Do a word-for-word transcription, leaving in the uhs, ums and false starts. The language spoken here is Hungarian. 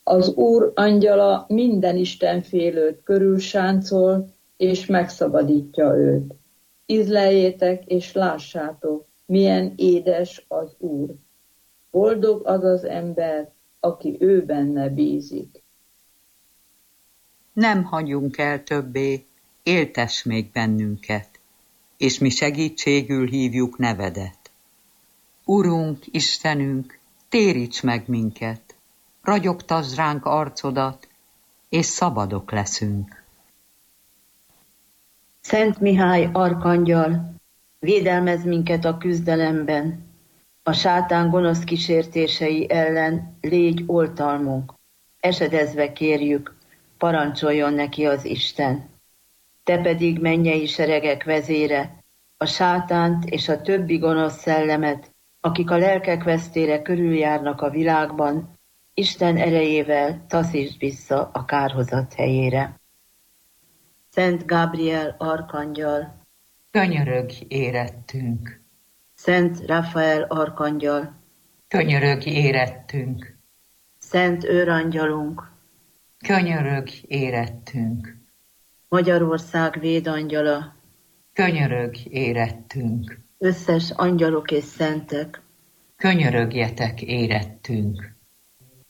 Az Úr angyala minden istenfélőt körülsáncol, és megszabadítja őt. Ízleljétek és lássátok, milyen édes az Úr. Boldog az az ember, aki ő benne bízik. Nem hagyjunk el többé, éltess még bennünket, és mi segítségül hívjuk nevedet. Urunk, Istenünk, téríts meg minket, ragyogtasd ránk arcodat, és szabadok leszünk. Szent Mihály arkangyal, védelmezz minket a küzdelemben, a sátán gonosz kísértései ellen légy oltalmunk. Esedezve kérjük, parancsoljon neki az Isten. Te pedig, mennyei seregek vezére, a sátánt és a többi gonosz szellemet, akik a lelkek vesztére körüljárnak a világban, Isten erejével taszítsd vissza a kárhozat helyére. Szent Gabriel arkangyal, Könyörögj érettünk! Szent Rafael arkangyal, Könyörögj érettünk! Szent őrangyalunk, Könyörögj érettünk! Magyarország védangyala, Könyörögj érettünk! összes angyalok és szentek, Könyörögjetek érettünk!